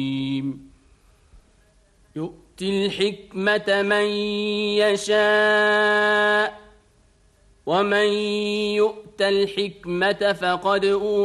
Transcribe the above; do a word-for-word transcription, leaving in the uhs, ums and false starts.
يؤتي الحكمة من يشاء ومن يؤت الحكمة فقد أوتي